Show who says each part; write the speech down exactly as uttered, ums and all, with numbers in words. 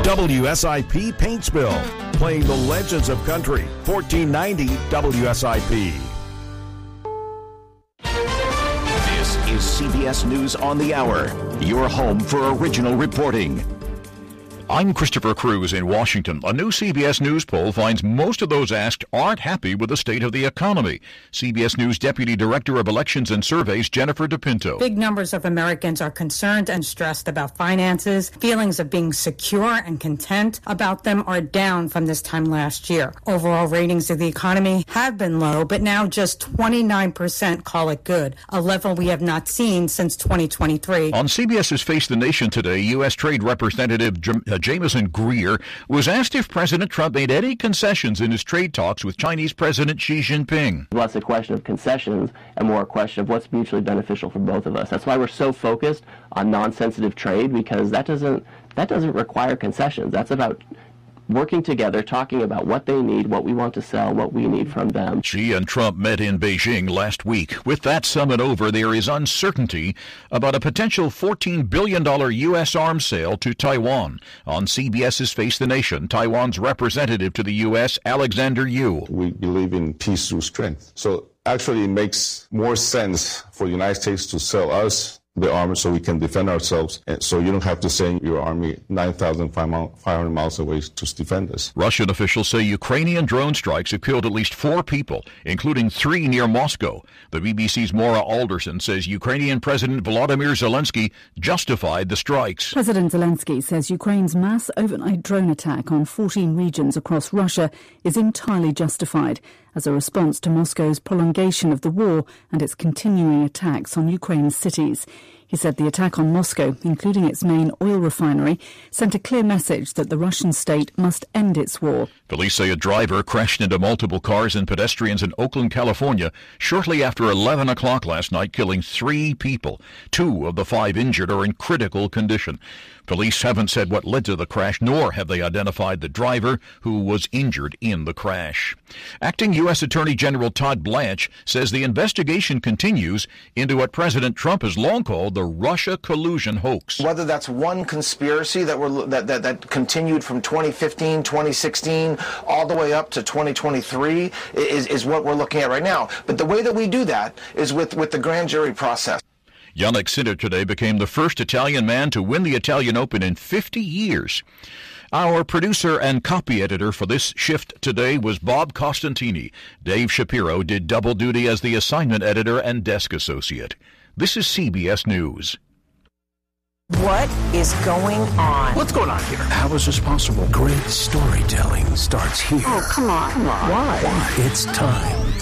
Speaker 1: W S I P Paintsville, playing the legends of country. fourteen ninety W S I P.
Speaker 2: This is C B S News on the Hour, your home for original reporting. I'm Christopher Cruz in Washington. A new C B S News poll finds most of those asked aren't happy with the state of the economy. C B S News Deputy Director of Elections and Surveys, Jennifer DePinto.
Speaker 3: Big numbers of Americans are concerned and stressed about finances. Feelings of being secure and content about them are down from this time last year. Overall ratings of the economy have been low, but now just twenty-nine percent call it good, a level we have not seen since twenty twenty-three.
Speaker 2: On CBS's Face the Nation today, U S Trade Representative Jim Uh, Jameson Greer was asked if President Trump made any concessions in his trade talks with Chinese President Xi Jinping.
Speaker 4: Less a question of concessions and more a question of what's mutually beneficial for both of us. That's why we're so focused on non-sensitive trade, because that doesn't that doesn't require concessions. That's about working together, talking about what they need, what we want to sell, what we need from them.
Speaker 2: Xi and Trump met in Beijing last week. With that summit over, there is uncertainty about a potential fourteen billion dollars U S arms sale to Taiwan. On CBS's Face the Nation, Taiwan's representative to the U S, Alexander Yu.
Speaker 5: We believe in peace through strength. So actually it makes more sense for the United States to sell us the armor so we can defend ourselves, and so you don't have to send your army nine thousand five hundred miles away to defend us.
Speaker 2: Russian officials say Ukrainian drone strikes have killed at least four people, including three near Moscow. The B B C's Maura Alderson says Ukrainian President Volodymyr Zelensky justified the strikes.
Speaker 6: President Zelensky says Ukraine's mass overnight drone attack on fourteen regions across Russia is entirely justified as a response to Moscow's prolongation of the war and its continuing attacks on Ukraine's cities. He said the attack on Moscow, including its main oil refinery, sent a clear message that the Russian state must end its war.
Speaker 2: Police say a driver crashed into multiple cars and pedestrians in Oakland, California, shortly after eleven o'clock last night, killing three people. Two of the five injured are in critical condition. Police haven't said what led to the crash, nor have they identified the driver who was injured in the crash. Acting U S Attorney General Todd Blanche says the investigation continues into what President Trump has long called the Russia collusion hoax.
Speaker 7: Whether that's one conspiracy that were that, that, that continued from twenty fifteen, twenty sixteen, all the way up to twenty twenty-three is, is what we're looking at right now. But the way that we do that is with, with the grand jury process.
Speaker 2: Jannik Sinner today became the first Italian man to win the Italian Open in fifty years. Our producer and copy editor for this shift today was Bob Costantini. Dave Shapiro did double duty as the assignment editor and desk associate. This is C B S News.
Speaker 8: What is going on?
Speaker 9: What's going on here? How is this possible? Great storytelling starts here.
Speaker 8: Oh, come on. Come on.
Speaker 9: Why? Why? It's time